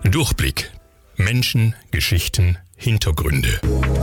Durchblick. Menschen, Geschichten, Hintergründe.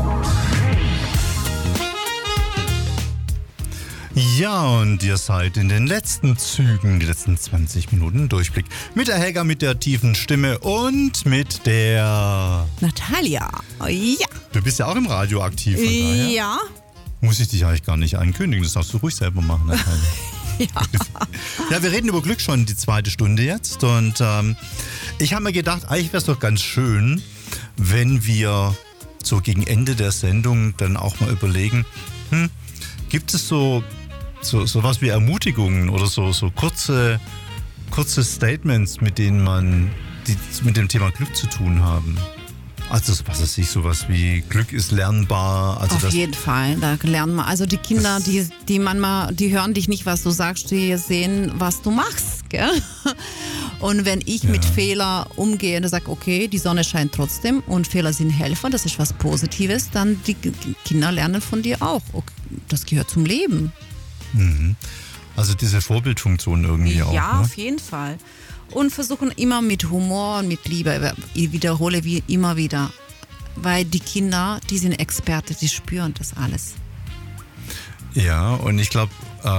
Ja, und ihr seid in den letzten Zügen, die letzten 20 Minuten Durchblick. Mit der Helga, mit der tiefen Stimme und mit der... Natalia. Ja. Du bist ja auch im Radio aktiv, von daher Ja. muss ich dich eigentlich gar nicht ankündigen. Das darfst du ruhig selber machen, Natalia. Ja, wir reden über Glück schon die zweite Stunde jetzt. Und ich habe mir gedacht, eigentlich wäre es doch ganz schön, wenn wir so gegen Ende der Sendung dann auch mal überlegen, gibt es so was wie Ermutigungen oder so kurze Statements, mit denen die mit dem Thema Glück zu tun haben? Also was weiß ich, sowas wie Glück ist lernbar. Also Auf jeden Fall, da lernen wir. Also die Kinder, die manchmal, die hören dich nicht, was du sagst, die sehen, was du machst. Gell? Und wenn ich mit Fehler umgehe und sage, okay, die Sonne scheint trotzdem und Fehler sind Helfer, das ist was Positives, dann die Kinder lernen von dir auch. Okay, das gehört zum Leben. Mhm. Also diese Vorbildfunktion irgendwie auch. Ja, ne? auf jeden Fall. Und versuchen immer mit Humor und mit Liebe, ich wiederhole wie immer wieder, weil die Kinder, die sind Experte, die spüren das alles. Ja, und ich glaube,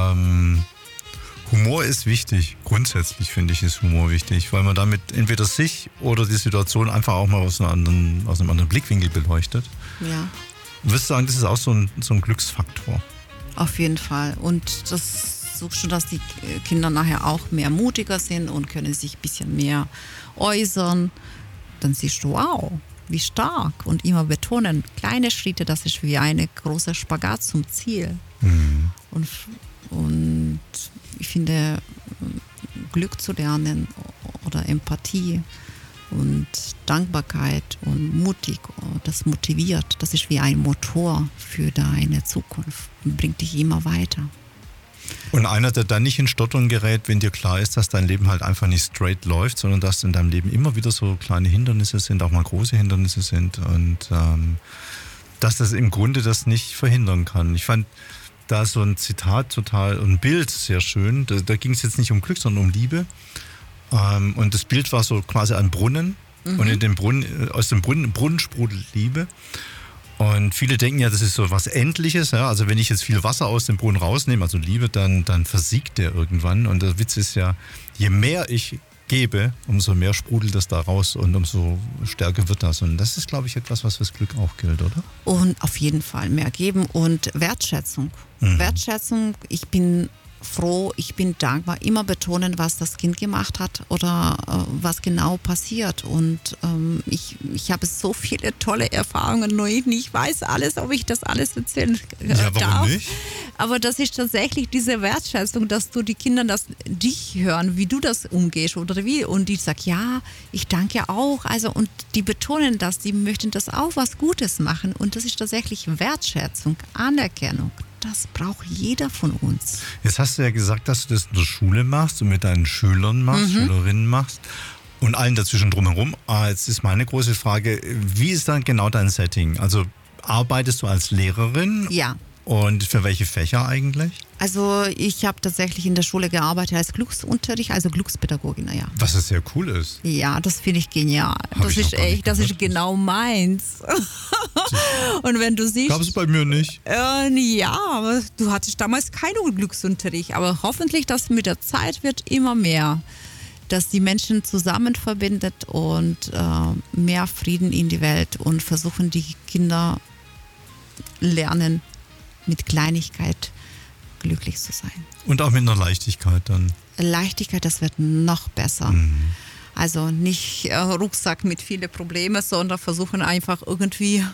Humor ist wichtig. Grundsätzlich finde ich, ist Humor wichtig, weil man damit entweder sich oder die Situation einfach auch mal aus einem anderen Blickwinkel beleuchtet. Ja. Würdest du sagen, das ist auch so ein Glücksfaktor? Auf jeden Fall. Und das suchst schon, dass die Kinder nachher auch mehr mutiger sind und können sich ein bisschen mehr äußern. Dann siehst du, wow, wie stark. Und immer betonen, kleine Schritte, das ist wie eine große Spagat zum Ziel. Mhm. Und ich finde, Glück zu lernen oder Empathie und Dankbarkeit und mutig, das motiviert, das ist wie ein Motor für deine Zukunft und bringt dich immer weiter. Und einer, der dann nicht in Stottern gerät, wenn dir klar ist, dass dein Leben halt einfach nicht straight läuft, sondern dass in deinem Leben immer wieder so kleine Hindernisse sind, auch mal große Hindernisse sind und dass das im Grunde das nicht verhindern kann. Ich fand da so ein Zitat ein Bild sehr schön. Da ging es jetzt nicht um Glück, sondern um Liebe. Und das Bild war so quasi ein Brunnen. Mhm. Und in dem aus dem Brunnen sprudelt Liebe. Und viele denken ja, das ist so was Endliches. Ja? Also wenn ich jetzt viel Wasser aus dem Brunnen rausnehme, also Liebe, dann versiegt der irgendwann. Und der Witz ist ja, je mehr ich gebe, umso mehr sprudelt das da raus und umso stärker wird das. Und das ist, glaube ich, etwas, was fürs Glück auch gilt, oder? Und auf jeden Fall mehr geben und Wertschätzung. Mhm. Wertschätzung, ich bin froh, ich bin dankbar, immer betonen, was das Kind gemacht hat oder was genau passiert. Und ich habe so viele tolle Erfahrungen, nur ich nicht weiß alles, ob ich das alles erzählen darf. Warum nicht? Aber das ist tatsächlich diese Wertschätzung, dass du die Kinder dich hören, wie du das umgehst oder wie. Und die sagen, ja, ich danke auch. Also, und die betonen das, die möchten das auch was Gutes machen. Und das ist tatsächlich Wertschätzung, Anerkennung. Das braucht jeder von uns. Jetzt hast du ja gesagt, dass du das in der Schule machst und mit deinen Schülern machst, Schülerinnen machst und allen dazwischen drumherum. Jetzt ist meine große Frage, wie ist dann genau dein Setting? Also arbeitest du als Lehrerin? Ja. Und für welche Fächer eigentlich? Also ich habe tatsächlich in der Schule gearbeitet als Glücksunterricht, also Glückspädagogin, ja. Was sehr cool ist. Ja, das finde ich genial. Das ist genau meins. Und wenn du siehst... Gab es bei mir nicht. Ja, aber du hattest damals keinen Glücksunterricht, aber hoffentlich, dass mit der Zeit wird immer mehr, dass die Menschen zusammen verbindet und mehr Frieden in die Welt und versuchen die Kinder lernen, mit Kleinigkeit glücklich zu sein. Und auch mit einer Leichtigkeit dann. Leichtigkeit, das wird noch besser. Mhm. Also nicht Rucksack mit vielen Problemen, sondern versuchen einfach irgendwie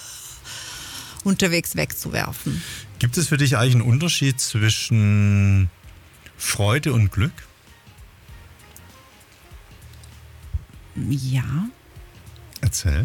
unterwegs wegzuwerfen. Gibt es für dich eigentlich einen Unterschied zwischen Freude und Glück? Ja. Erzähl.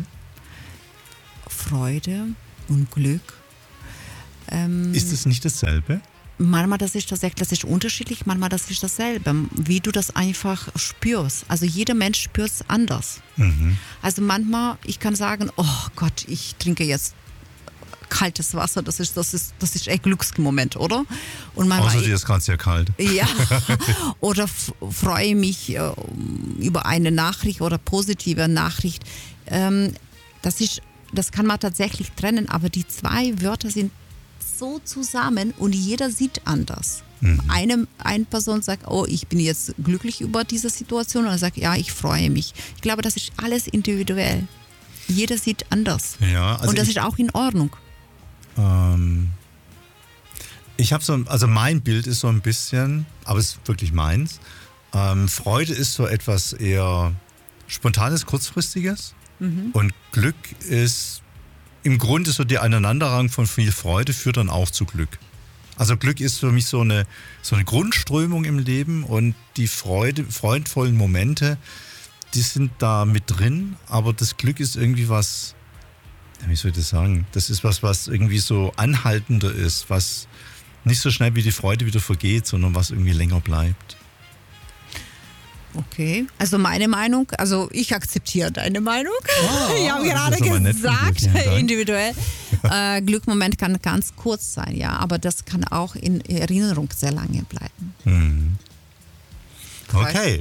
Freude und Glück. Ist es nicht dasselbe? Manchmal das ist unterschiedlich, manchmal das ist dasselbe, wie du das einfach spürst. Also jeder Mensch spürt es anders. Mhm. Also manchmal, ich kann sagen, oh Gott, ich trinke jetzt kaltes Wasser, das ist echt Glücksmoment, oder? Und Außer dir ist gerade sehr kalt. Ja, oder freue mich über eine Nachricht oder positive Nachricht. Das kann man tatsächlich trennen, aber die zwei Wörter sind so zusammen und jeder sieht anders. Eine Person sagt, oh, ich bin jetzt glücklich über diese Situation, und er sagt, ja, ich freue mich. Ich glaube, das ist alles individuell. Jeder sieht anders. Ja, also und das ist auch in Ordnung. Ich habe also mein Bild ist so ein bisschen, aber es ist wirklich meins. Freude ist so etwas eher Spontanes, Kurzfristiges. Und Glück ist im Grunde so die Aneinanderreihung von viel Freude führt dann auch zu Glück. Also Glück ist für mich so eine Grundströmung im Leben, und die freudvollen Momente, die sind da mit drin, aber das Glück ist irgendwie was, wie soll ich das sagen? Das ist was irgendwie so anhaltender ist, was nicht so schnell wie die Freude wieder vergeht, sondern was irgendwie länger bleibt. Okay, also meine Meinung, also ich akzeptiere deine Meinung. Ich habe gerade gesagt, individuell. Glückmoment kann ganz kurz sein, ja, aber das kann auch in Erinnerung sehr lange bleiben. Okay.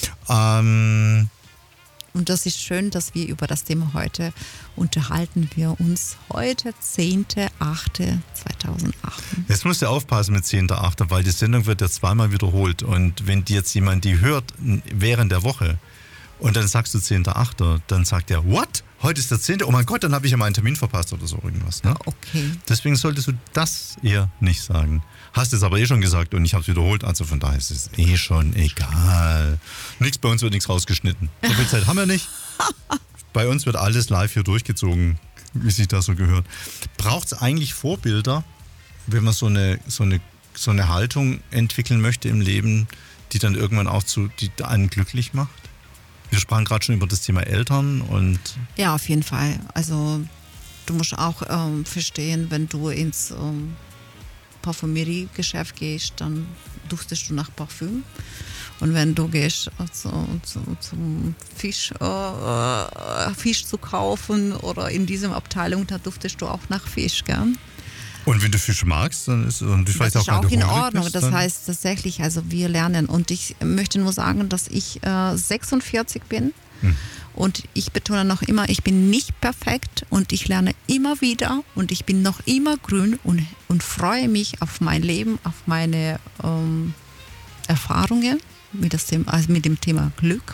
Und das ist schön, dass wir über das Thema heute unterhalten. Wir uns heute 10.8.2008. Jetzt musst du aufpassen mit 10.8., weil die Sendung wird ja zweimal wiederholt. Und wenn jetzt jemand die hört während der Woche und dann sagst du 10.8., dann sagt er, what? Heute ist der 10., oh mein Gott, dann habe ich ja meinen Termin verpasst oder so irgendwas. Ne? Okay. Deswegen solltest du das eher nicht sagen. Hast es aber eh schon gesagt und ich habe es wiederholt, also von daher ist es eh schon egal. Bei uns wird nichts rausgeschnitten. So viel Zeit haben wir nicht. Bei uns wird alles live hier durchgezogen, wie sich das so gehört. Braucht es eigentlich Vorbilder, wenn man so eine Haltung entwickeln möchte im Leben, die dann irgendwann auch die einen glücklich macht? Wir sprachen gerade schon über das Thema Eltern und... Ja, auf jeden Fall. Also du musst auch verstehen, wenn du ins Parfümeriegeschäft gehst, dann duftest du nach Parfüm. Und wenn du gehst zum Fisch zu kaufen oder in dieser Abteilung, da duftest du auch nach Fisch, gell? Und wenn du Fisch magst, dann ist und du vielleicht das auch, ist auch in hungrig Ordnung. bist, das heißt tatsächlich, also wir lernen. Und ich möchte nur sagen, dass ich 46 bin. Und ich betone noch immer, ich bin nicht perfekt und ich lerne immer wieder und ich bin noch immer grün und freue mich auf mein Leben, auf meine Erfahrungen mit dem Thema Glück.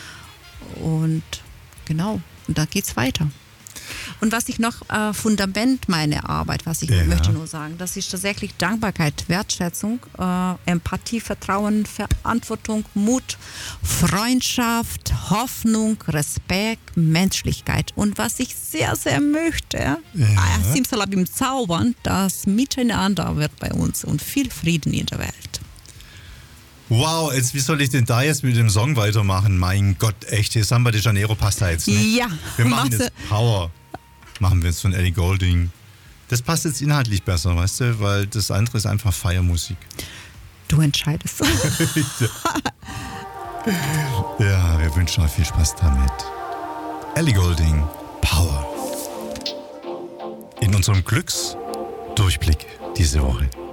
Und genau, und da geht's weiter. Und was ich noch, Fundament meiner Arbeit, was ich möchte nur sagen, das ist tatsächlich Dankbarkeit, Wertschätzung, Empathie, Vertrauen, Verantwortung, Mut, Freundschaft, Hoffnung, Respekt, Menschlichkeit. Und was ich sehr, sehr möchte, Simsalabim zaubern, das Miteinander wird bei uns und viel Frieden in der Welt. Wow, wie soll ich denn da jetzt mit dem Song weitermachen? Mein Gott, echt, hier Samba de Janeiro passt da jetzt nicht. Ja. Wir machen jetzt Power. Machen wir jetzt von Ellie Goulding. Das passt jetzt inhaltlich besser, weißt du, weil das andere ist einfach Feiermusik. Du entscheidest. Ja, wir wünschen euch viel Spaß damit. Ellie Goulding, Power. In unserem Glücksdurchblick diese Woche.